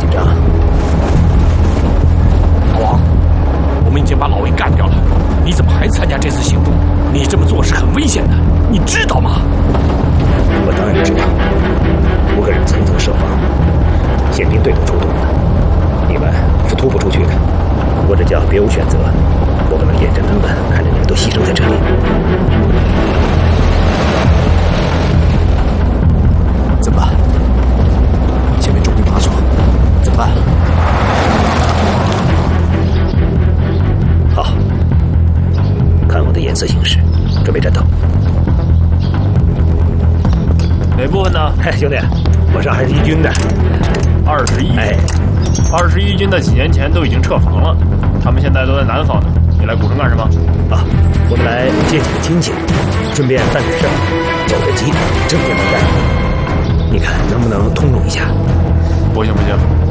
紧张。 大王，我们已经把老魏干掉了，你怎么还参加这次行动？你这么做是很危险的，你知道吗？ 我当然知道。5个人层层设防，宪兵队都出动了，你们是突不出去的。我这叫别无选择，我不能眼睁睁的看着你们都牺牲在这里。 怎么办？前面重兵麻索，怎么办？ 好，看我的眼色行事，准备战斗。 哪部分呢？ 兄弟，我是21军的。 21。 哎 ，21军的几年前都已经撤防了，他们现在都在南方呢。你来古城干什么？ 啊，我们来接几个亲戚，顺便办点事儿，走得急，正面的干。你看能不能通融一下？ 不行不行，